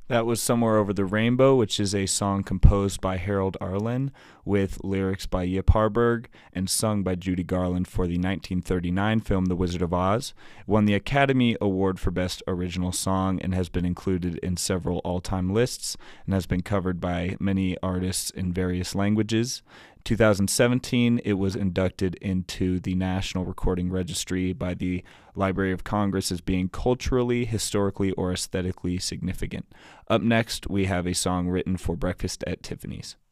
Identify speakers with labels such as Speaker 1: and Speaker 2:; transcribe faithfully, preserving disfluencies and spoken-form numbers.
Speaker 1: That was Somewhere Over the Rainbow, which is a song composed by Harold Arlen with lyrics by Yip Harburg and sung by Judy Garland for the nineteen thirty-nine film The Wizard of Oz. It won the Academy Award for Best Original Song and has been included in several all-time lists and has been covered by many artists in various languages. two thousand seventeen, it was inducted into the National Recording Registry by the Library of Congress as being culturally, historically, or aesthetically significant. Up next, we have a song written for Breakfast at Tiffany's.